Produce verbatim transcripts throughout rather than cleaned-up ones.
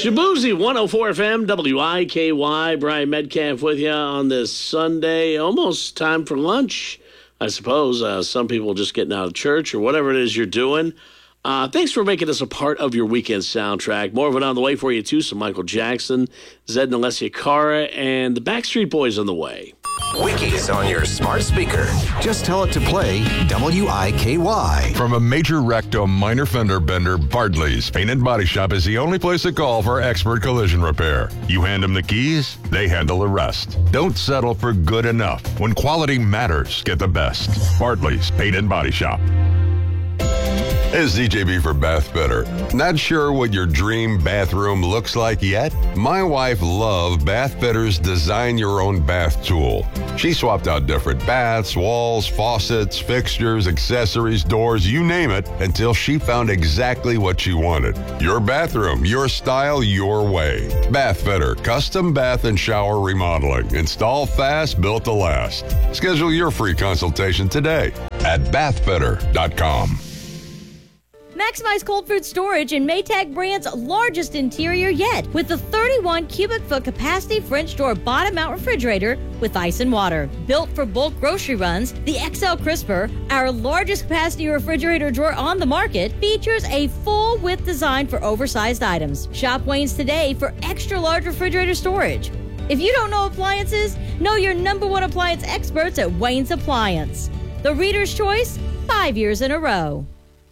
Shabuzi, one oh four F M, W I K Y. Brian Metcalf with you on this Sunday. Almost time for lunch, I suppose. Uh, some people just getting out of church or whatever it is you're doing. Uh, thanks for making us a part of your weekend soundtrack. More of it on the way for you, too. Some Michael Jackson, Zed and Alessia Cara, and the Backstreet Boys on the way. Wikis on your smart speaker. Just tell it to play W I K Y. From a major wreck to a minor fender bender, Bartley's Paint and Body Shop is the only place to call for expert collision repair. You hand them the keys, they handle the rest. Don't settle for good enough. When quality matters, get the best. Bartley's Paint and Body Shop. It's D J B for Bath Better. Not sure what your dream bathroom looks like yet? My wife loved Bath Better's Design Your Own Bath tool. She swapped out different baths, walls, faucets, fixtures, accessories, doors, you name it, until she found exactly what she wanted. Your bathroom, your style, your way. Bath Better, custom bath and shower remodeling. Install fast, built to last. Schedule your free consultation today at bath better dot com. Maximize cold food storage in Maytag brand's largest interior yet with the thirty-one cubic foot capacity French door bottom mount refrigerator with ice and water. Built for bulk grocery runs, the X L Crisper, our largest capacity refrigerator drawer on the market, features a full width design for oversized items. Shop Wayne's today for extra large refrigerator storage. If you don't know appliances, know your number one appliance experts at Wayne's Appliance. The Reader's Choice, five years in a row.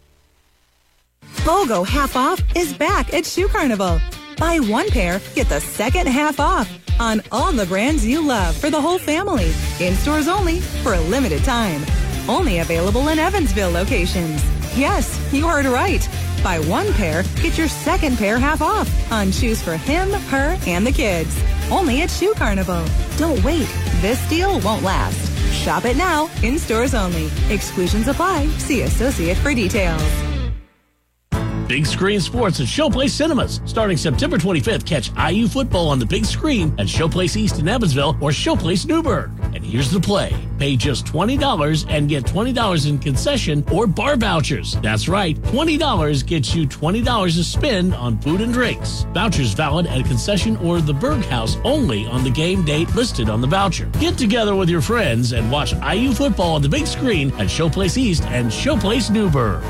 BOGO half off is back at Shoe Carnival. Buy one pair, get the second half off on all the brands you love for the whole family. In stores only for a limited time. Only available in Evansville locations. Yes, you heard right. Buy one pair, get your second pair half off on shoes for him, her, and the kids. Only at Shoe Carnival. Don't wait. This deal won't last. Shop it now, in stores only. Exclusions apply. See associate for details. Big Screen Sports at Showplace Cinemas. Starting September twenty-fifth, catch I U football on the big screen at Showplace East in Evansville or Showplace Newburgh. And here's the play. Pay just twenty dollars and get twenty dollars in concession or bar vouchers. That's right, twenty dollars gets you twenty dollars to spend on food and drinks. Vouchers valid at a concession or the Berg House only on the game date listed on the voucher. Get together with your friends and watch I U football on the big screen at Showplace East and Showplace Newburgh.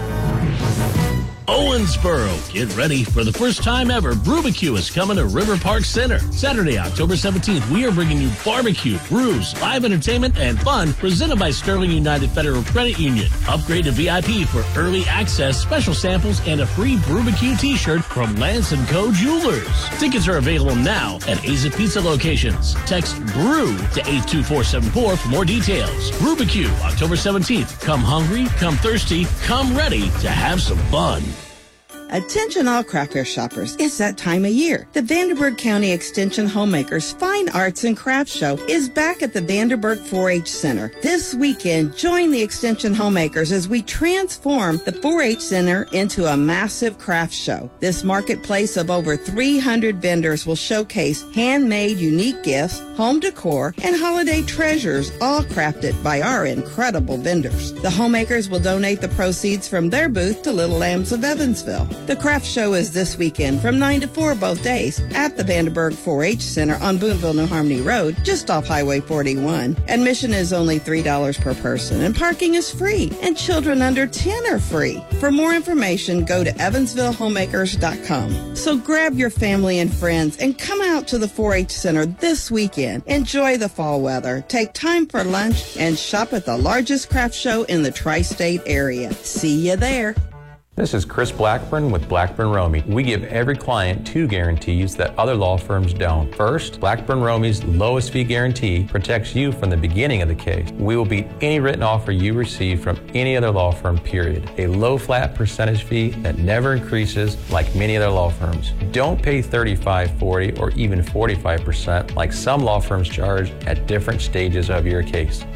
Owensboro, get ready. For the first time ever, Brubacue is coming to River Park Center. Saturday, October seventeenth, we are bringing you barbecue, brews, live entertainment, and fun presented by Sterling United Federal Credit Union. Upgrade to V I P for early access, special samples, and a free Brubacue t-shirt from Lance and Co. Jewelers. Tickets are available now at Aza Pizza locations. Text BREW to eight two four seven four for more details. Brubacue, October seventeenth. Come hungry, come thirsty, come ready to have some fun. Attention all craft fair shoppers, it's that time of year. The Vanderburgh County Extension Homemakers Fine Arts and Crafts Show is back at the Vanderburgh four H Center. This weekend, join the Extension Homemakers as we transform the four H Center into a massive craft show. This marketplace of over three hundred vendors will showcase handmade unique gifts, home decor, and holiday treasures, all crafted by our incredible vendors. The homemakers will donate the proceeds from their booth to Little Lambs of Evansville. The craft show is this weekend from nine to four both days at the Vanderburgh four H Center on Boonville, New Harmony Road, just off Highway forty-one. Admission is only three dollars per person, and parking is free, and children under ten are free. For more information, go to evansville homemakers dot com. So grab your family and friends and come out to the four H Center this weekend. Enjoy the fall weather, take time for lunch, and shop at the largest craft show in the tri-state area. See you there. This is Chris Blackburn with Blackburn Romey. We give every client two guarantees that other law firms don't. First, Blackburn Romey's lowest fee guarantee protects you from the beginning of the case. We will beat any written offer you receive from any other law firm, period. A low flat percentage fee that never increases like many other law firms. Don't pay thirty-five, forty, or even forty-five percent like some law firms charge at different stages of your case.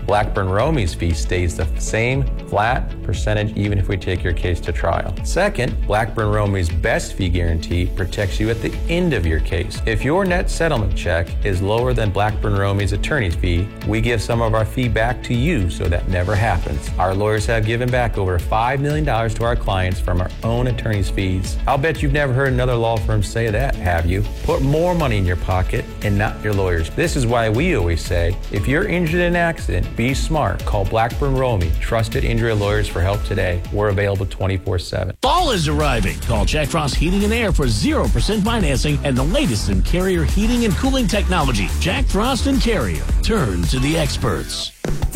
Blackburn Romey's fee stays the same flat percentage even if we take your case to trial. Second, Blackburn Romey's best fee guarantee protects you at the end of your case. If your net settlement check is lower than Blackburn Romey's attorney's fee, we give some of our fee back to you so that never happens. Our lawyers have given back over five million dollars to our clients from our own attorney's fees. I'll bet you've never heard another law firm say that, have you? Put more money in your pocket and not your lawyers. This is why we always say, if you're injured in an accident, be smart. Call Blackburn Romey, trusted injury lawyers, for help today. We're available twenty-four seven. Fall is arriving. Call Jack Frost Heating and Air for zero percent financing and the latest in Carrier heating and cooling technology. Jack Frost and Carrier. Turn to the experts.